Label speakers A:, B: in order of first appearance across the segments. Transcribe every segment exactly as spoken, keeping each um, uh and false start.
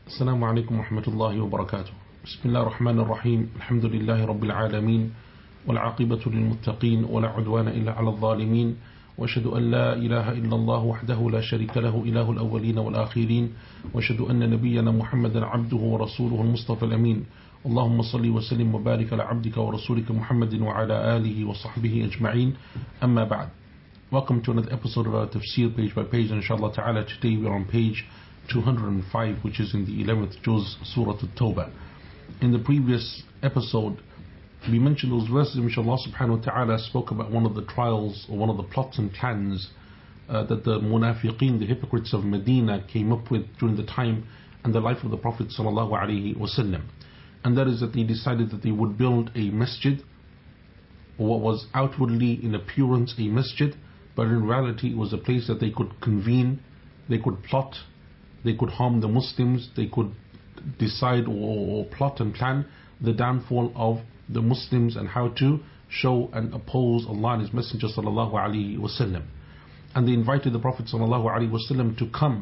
A: السلام عليكم ورحمة الله وبركاته. بسم الله الرحمن الرحيم. الحمد لله رب العالمين، والعاقبة للمتقين، ولا عدوان إلا على الظالمين، وأشهد أن لا إله إلا الله وحده لا شريك له إله الأولين والآخرين، وأشهد أن نبينا محمدا عبده ورسوله المصطفى الأمين. اللهم صل وسلم وبارك على عبدك ورسولك محمد وعلى آله وصحبه أجمعين. أما بعد. Welcome to another episode of our tafsir page by page, inshallah ta'ala. Today we are on page two hundred five, which is in the eleventh juz, Surah At-Tawbah. In the previous episode, we mentioned those verses in which Allah subhanahu wa ta'ala spoke about one of the trials or one of the plots and plans uh, that the munafiqeen, the hypocrites of Medina, came up with during the time and the life of the Prophet sallallahu alaihi wasallam. And that is that they decided that they would build a masjid, or what was outwardly in appearance a masjid, but in reality it was a place that they could convene, they could plot, they could harm the Muslims, they could decide or, or plot and plan the downfall of the Muslims and how to show and oppose Allah and His Messenger sallallahu alaihi wasallam. And they invited the Prophet sallallahu alaihi wasallam to come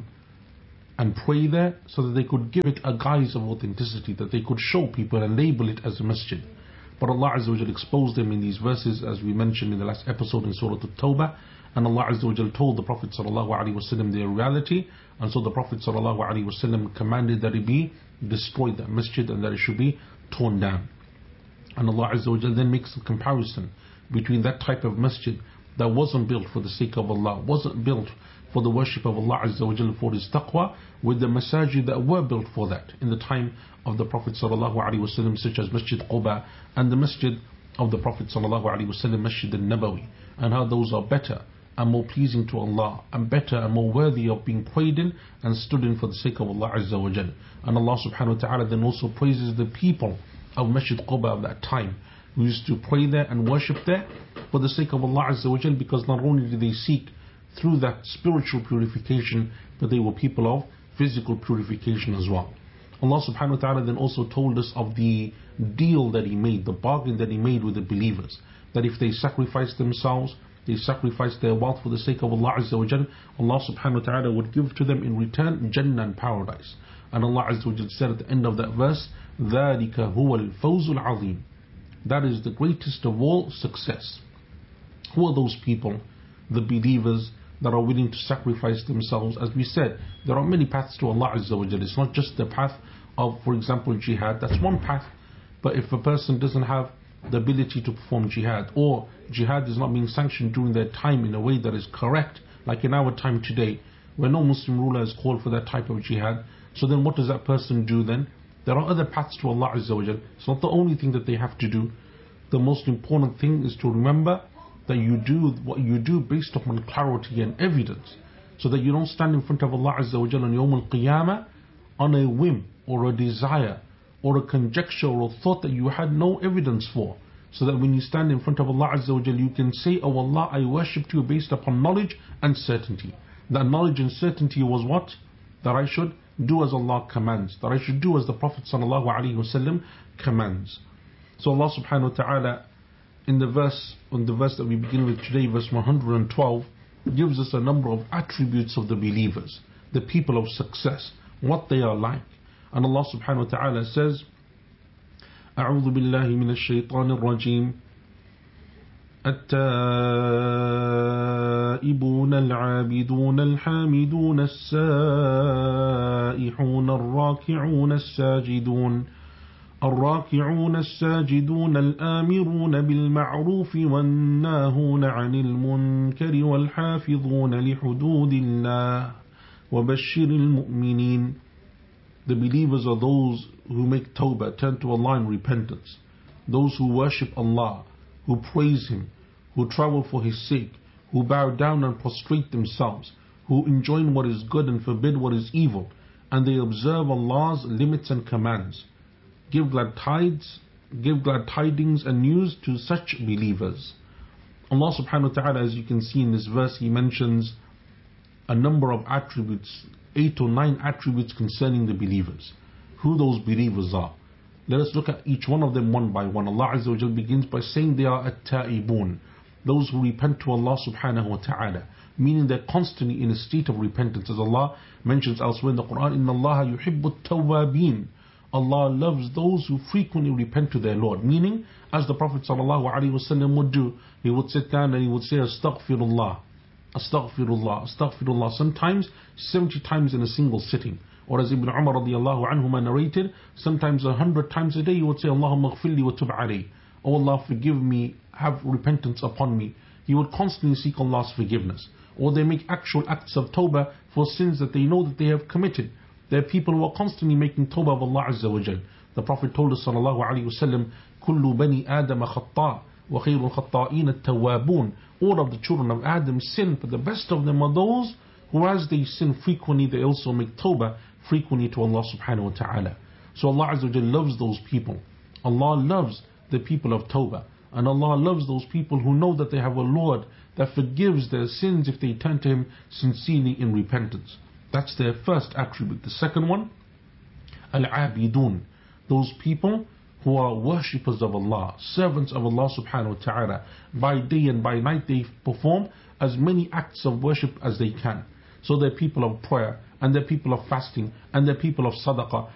A: and pray there so that they could give it a guise of authenticity, that they could show people and label it as a masjid. But Allah Azza wa Jal exposed them in these verses, as we mentioned in the last episode in Surah At-Tawbah. And Allah Azza wa Jal told the Prophet sallallahu alaihi wasallam their reality, and so the Prophet sallallahu alaihi wasallam commanded that it be destroyed, that masjid, and that it should be torn down. And Allah Azza wa Jal then makes a comparison between that type of masjid that wasn't built for the sake of Allah, wasn't built for the worship of Allah Azza wa Jal, for His taqwa, with the masajid that were built for that in the time of the Prophet sallallahu alaihi wasallam, such as Masjid Quba and the masjid of the Prophet sallallahu alaihi wasallam, Masjid al-Nabawi, and how those are better and more pleasing to Allah, and better and more worthy of being prayed in and stood in for the sake of Allah Azza wa Jal. And Allah subhanahu wa ta'ala then also praises the people of Masjid Quba of that time, who used to pray there and worship there for the sake of Allah Azza wa Jal, because not only did they seek through that spiritual purification, but they were people of physical purification as well. Allah subhanahu wa ta'ala then also told us of the deal that He made, the bargain that He made with the believers, that if they sacrifice themselves, they sacrifice their wealth for the sake of Allah Azza wa Jal, Allah subhanahu wa ta'ala would give to them in return Jannah and paradise. And Allah Azza wa Jal said at the end of that verse, ذَلِكَ هُوَ الْفَوْزُ الْعَظِيمُ. That is the greatest of all success. Who are those people? The believers that are willing to sacrifice themselves. As we said, there are many paths to Allah Azza wa Jal. It's not just the path of, for example, jihad. That's one path. But if a person doesn't have the ability to perform jihad, or jihad is not being sanctioned during their time in a way that is correct, like in our time today, where no Muslim ruler has called for that type of jihad, so then what does that person do then? There are other paths to Allah Azza wa Jal. It's not the only thing that they have to do. The most important thing is to remember that you do what you do based upon clarity and evidence, so that you don't stand in front of Allah Azza wa Jal on Yawm al-Qiyamah on a whim or a desire or a conjecture or a thought that you had no evidence for, so that when you stand in front of Allah Azza wa Jal, you can say, oh Allah, I worshipped you based upon knowledge and certainty. That knowledge and certainty was what? That I should do as Allah commands, that I should do as the Prophet sallallahu alaihi wasallam commands. So Allah subhanahu wa ta'ala in the verse, on the verse that we begin with today, verse one hundred twelve, gives us a number of attributes of the believers, the people of success, what they are like. And Allah subhanahu wa ta'ala says, أعوذ بالله من الشيطان الرجيم التائبون العابدون الحامدون السائحون الراكعون الساجدون الراكعون الساجدون الآمرون بالمعروف والناهون عن المنكر والحافظون لحدود الله وبشر المؤمنين. The believers are those who make tawbah, turn to Allah in repentance, those who worship Allah, who praise Him, who travel for His sake, who bow down and prostrate themselves, who enjoin what is good and forbid what is evil, and they observe Allah's limits and commands. Give glad tidings, give glad tidings and news to such believers. Allah subhanahu wa ta'ala, as you can see in this verse, He mentions a number of attributes, eight or nine attributes concerning the believers. Who those believers are. Let us look at each one of them one by one. Allah Azza wa Jal begins by saying they are at-ta'ibun, those who repent to Allah subhanahu wa ta'ala. meaning they're constantly in a state of repentance. As Allah mentions elsewhere in the Quran, إِنَّ اللَّهَ يُحِبُّ التَّوَّابِينَ, Allah loves those who frequently repent to their Lord. Meaning, as the Prophet ﷺ would do, he would sit down and he would say, Astaghfirullah, Astaghfirullah, Astaghfirullah, sometimes seventy times in a single sitting. Or as Ibn Umar radiallahu anhuma narrated, sometimes a hundred times a day he would say, Allahumma ghfirli wa tub alayhi. Oh Allah, forgive me, have repentance upon me. He would constantly seek Allah's forgiveness. Or they make actual acts of tawbah for sins that they know that they have committed. There are people who are constantly making tawbah of Allah Azza wa Jal. The Prophet told us sallallahu alayhi wa sallam, كُلُّ بَنِي آدَمَ خَطَّاء وَخَيْرُ الْخَطَّائِينَ التَّوَّابُونَ. All of the children of Adam sin, but the best of them are those who, as they sin frequently, they also make tawbah frequently to Allah subhanahu wa ta'ala. So Allah Azza wa Jal loves those people. Allah loves the people of tawbah. And Allah loves those people who know that they have a Lord that forgives their sins if they turn to Him sincerely in repentance. That's their first attribute. The second one, Al-Abidun, those people who are worshippers of Allah, servants of Allah subhanahu wa ta'ala. By day and by night they perform as many acts of worship as they can. So they're people of prayer, and they're people of fasting, and they're people of sadaqah,